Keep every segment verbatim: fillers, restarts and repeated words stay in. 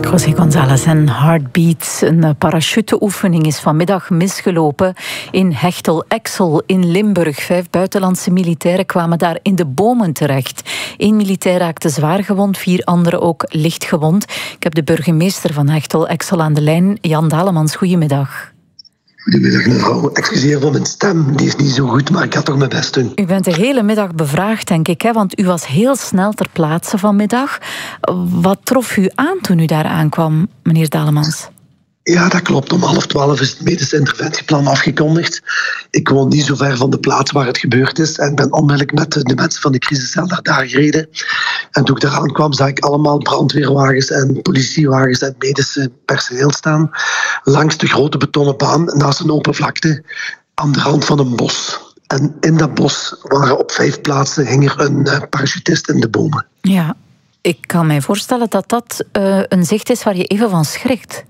José González en Heartbeat. Een parachuteoefening is vanmiddag misgelopen in Hechtel-Exel in Limburg. Vijf buitenlandse militairen kwamen daar in de bomen terecht. Eén militair raakte zwaar gewond, vier anderen ook licht gewond. Ik heb de burgemeester van Hechtel-Exel aan de lijn, Jan Dalemans. Goedemiddag. Goedemiddag mevrouw. Excuseer voor mijn stem, die is niet zo goed, maar ik ga toch mijn best doen. U bent de hele middag bevraagd, denk ik, hè? Want u was heel snel ter plaatse vanmiddag. Wat trof u aan toen u daar aankwam, meneer Dalemans? Ja, dat klopt. Om half twaalf is het medisch interventieplan afgekondigd. Ik woon niet zo ver van de plaats waar het gebeurd is en ben onmiddellijk met de mensen van de crisiscel naar daar gereden. En toen ik daar aankwam, zag ik allemaal brandweerwagens en politiewagens en medische personeel staan langs de grote betonnen baan naast een open vlakte aan de rand van een bos. En in dat bos waren op vijf plaatsen hing er een uh, parachutist in de bomen. Ja, ik kan mij voorstellen dat dat uh, een zicht is waar je even van schrikt.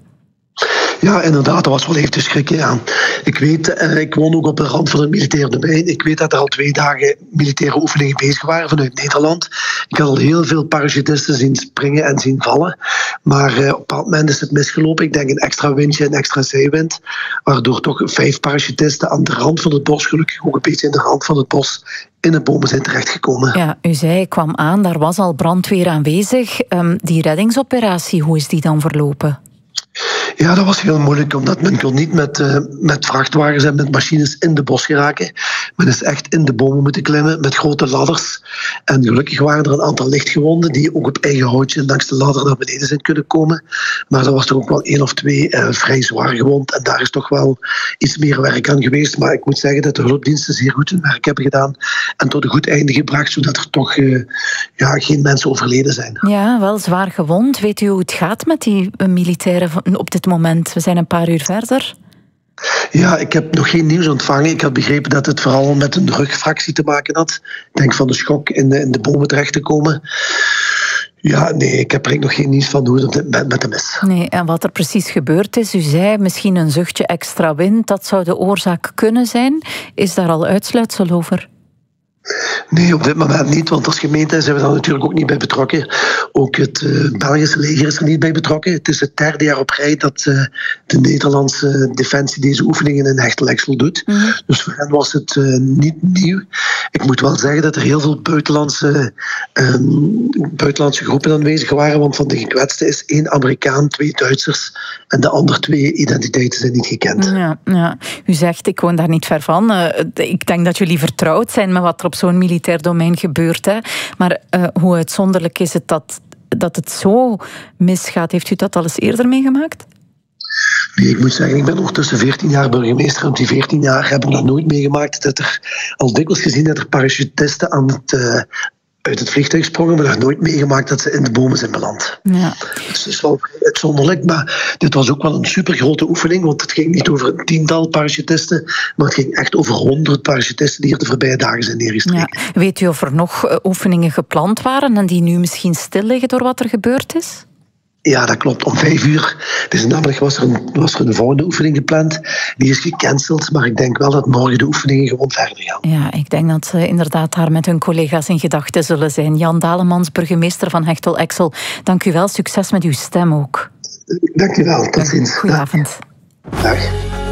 Ja, inderdaad, dat was wel even te schrikken. Ja. Ik weet, eh, ik woon ook op de rand van het militair domein. Ik weet dat er al twee dagen militaire oefeningen bezig waren vanuit Nederland. Ik had al heel veel parachutisten zien springen en zien vallen. Maar eh, op een bepaald moment is het misgelopen. Ik denk een extra windje en extra zijwind. Waardoor toch vijf parachutisten aan de rand van het bos, gelukkig ook een beetje in de rand van het bos, in de bomen zijn terechtgekomen. Ja, u zei, ik kwam aan, daar was al brandweer aanwezig. Um, die reddingsoperatie, hoe is die dan verlopen? Ja, dat was heel moeilijk, omdat men kon niet met, uh, met vrachtwagens en met machines in de bos geraken. Men is echt in de bomen moeten klimmen met grote ladders. En gelukkig waren er een aantal lichtgewonden die ook op eigen houtje langs de ladder naar beneden zijn kunnen komen. Maar er was er ook wel één of twee uh, vrij zwaar gewond. En daar is toch wel iets meer werk aan geweest. Maar ik moet zeggen dat de hulpdiensten zeer goed hun werk hebben gedaan en tot een goed einde gebracht, zodat er toch uh, ja, geen mensen overleden zijn. Ja, wel zwaar gewond. Weet u hoe het gaat met die uh, militairen op dit moment? We zijn een paar uur verder. Ja, ik heb nog geen nieuws ontvangen. Ik had begrepen dat het vooral met een rugfractie te maken had. Ik denk van de schok in de, in de bomen terecht te komen. Ja, nee, ik heb er nog geen nieuws van hoe het met, met hem is. Nee, en wat er precies gebeurd is, u zei misschien een zuchtje extra wind, dat zou de oorzaak kunnen zijn. Is daar al uitsluitsel over? Nee, op dit moment niet, want als gemeente zijn we daar natuurlijk ook niet bij betrokken. Ook het uh, Belgische leger is er niet bij betrokken. Het is het derde jaar op rij dat uh, de Nederlandse defensie deze oefeningen in Hechtel-Exel doet. Mm-hmm. Dus voor hen was het uh, niet nieuw. Ik moet wel zeggen dat er heel veel buitenlandse, um, buitenlandse groepen aanwezig waren, want van de gekwetsten is één Amerikaan, twee Duitsers en de andere twee identiteiten zijn niet gekend. Ja, ja. U zegt, ik woon daar niet ver van. Uh, ik denk dat jullie vertrouwd zijn met wat er op zo'n militair domein gebeurt. Hè. Maar uh, hoe uitzonderlijk is het dat, dat het zo misgaat? Heeft u dat al eens eerder meegemaakt? Nee, ik moet zeggen, ik ben ondertussen veertien jaar burgemeester. En die veertien jaar heb ik nog nooit meegemaakt dat er al dikwijls gezien dat er parachutisten aan het, uh, uit het vliegtuig sprongen, maar nog nooit meegemaakt dat ze in de bomen zijn beland. Ja. Dus het is wel uitzonderlijk, maar dit was ook wel een supergrote oefening, want het ging niet over een tiental parachutisten, maar het ging echt over honderd parachutisten die er de voorbije dagen zijn neergestreken. Ja. Weet u of er nog oefeningen gepland waren en die nu misschien stil liggen door wat er gebeurd is? Ja, dat klopt. Om vijf uur. Dus namelijk was er, een, was er een volgende oefening gepland. Die is gecanceld, maar ik denk wel dat morgen de oefeningen gewoon verder gaan. Ja, ik denk dat ze inderdaad daar met hun collega's in gedachten zullen zijn. Jan Dalemans, burgemeester van Hechtel-Exel. Dank u wel. Succes met uw stem ook. Dank u wel. Tot ziens. Goedenavond. Dag.